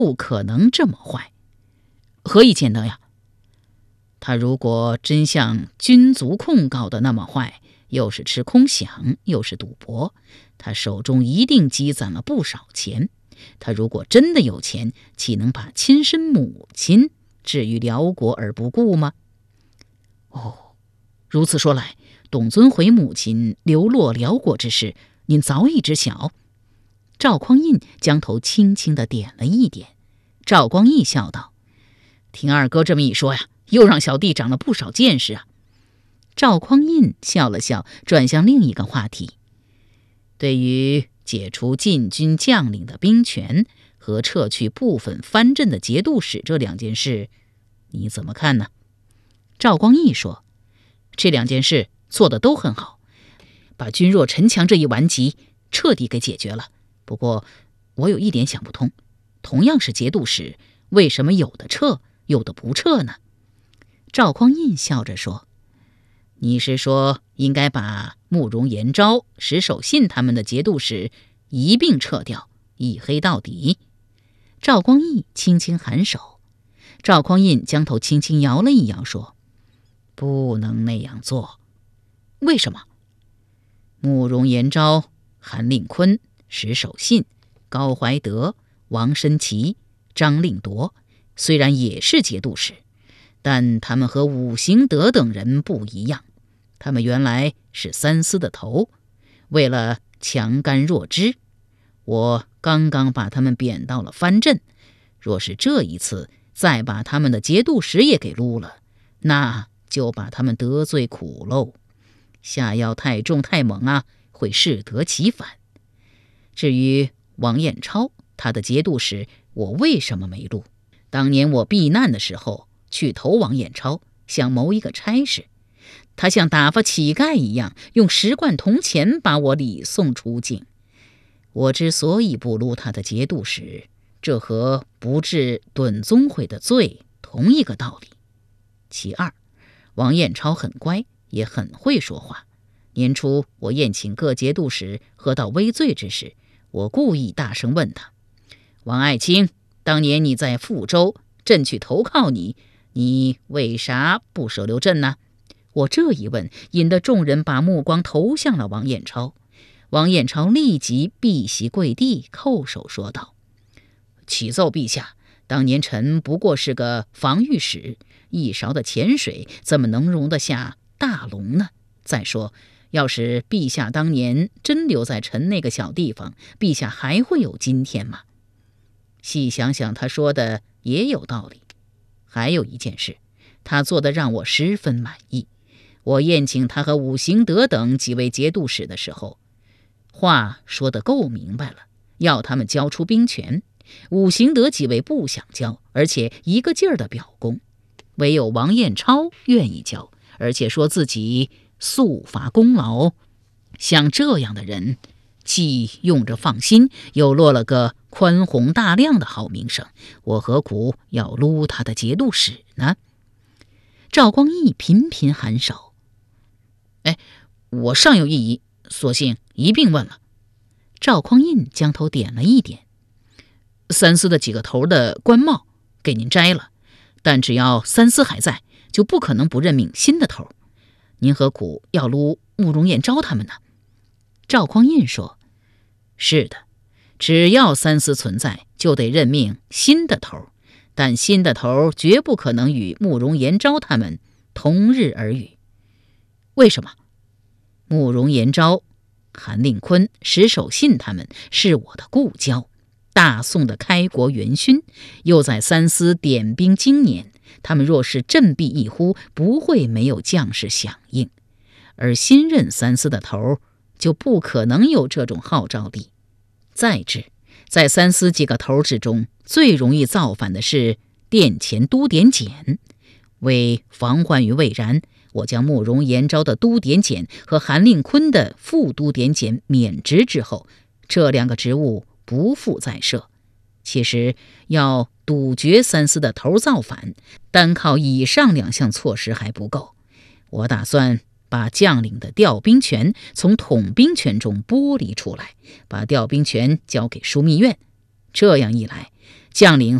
不可能这么坏。何以见得呀？他如果真像军族控告的那么坏，又是吃空饷，又是赌博，他手中一定积攒了不少钱。他如果真的有钱，岂能把亲生母亲置于辽国而不顾吗？如此说来，董遵回母亲流落辽国之事，您早已知晓。赵匡胤将头轻轻地点了一点。赵光义笑道：“听二哥这么一说呀，又让小弟长了不少见识啊。”赵匡胤笑了笑，转向另一个话题：“对于解除禁军将领的兵权和撤去部分藩镇的节度使这两件事，你怎么看呢？”赵光义说：“这两件事做得都很好，把君弱臣强这一顽疾彻底给解决了。不过我有一点想不通，同样是节度使，为什么有的撤，有的不撤呢？”赵匡胤笑着说：“你是说应该把慕容延昭、石守信他们的节度使一并撤掉，一黑到底？”赵光义轻轻颔首。赵匡胤将头轻轻摇了一摇，说：“不能那样做。”“为什么？”“慕容延昭、韩令坤、石守信、高怀德、王申奇、张令铎虽然也是节度使，但他们和武行德等人不一样。他们原来是三司的头，为了强干弱支，我刚刚把他们贬到了藩镇。若是这一次再把他们的节度使也给撸了，那就把他们得罪苦喽。下药太重太猛啊，会适得其反。至于王彦超，他的节度使我为什么没录？当年我避难的时候去投王彦超，想谋一个差事，他像打发乞丐一样，用10贯铜钱把我礼送出境。我之所以不录他的节度使，这和不治董宗会的罪同一个道理。其二，王彦超很乖，也很会说话。年初我宴请各节度使喝到微醉之时，我故意大声问他：“王爱卿，当年你在富州，朕去投靠你，你为啥不收留朕呢？”我这一问，引得众人把目光投向了王彦超。王彦超立即避席跪地，叩首说道：“启奏陛下，当年臣不过是个防御使，一勺的浅水怎么能容得下大龙呢？再说，要是陛下当年真留在臣那个小地方，陛下还会有今天吗？”细想想，他说的也有道理。还有一件事，他做得让我十分满意。我宴请他和武行德等几位节度使的时候，话说得够明白了，要他们交出兵权。武行德几位不想交，而且一个劲儿的表功，唯有王彦超愿意交，而且说自己速伐功劳。像这样的人，既用着放心，又落了个宽宏大量的好名声，我何苦要撸他的节度使呢？赵光义频频颔首：“我尚有异议，索性一并问了。”赵匡胤将头点了一点：“三司的几个头的官帽给您摘了，但只要三司还在，就不可能不任命新的头。您何苦要撸慕容彦昭他们呢？”赵匡胤说：“是的，只要三司存在，就得任命新的头，但新的头绝不可能与慕容延昭他们同日而语。”“为什么？”“慕容延昭、韩令坤、石守信他们是我的故交，大宋的开国元勋，又在三司点兵经年，他们若是振臂一呼，不会没有将士响应。而新任三司的头就不可能有这种号召力。再之，在三司几个头之中，最容易造反的是殿前都点检。为防患于未然，我将慕容延昭的都点检和韩令坤的副都点检免职之后，这2个职务不复再设。其实要堵绝三司的头造反，单靠以上2项措施还不够。我打算把将领的调兵权从统兵权中剥离出来，把调兵权交给枢密院。这样一来， 将领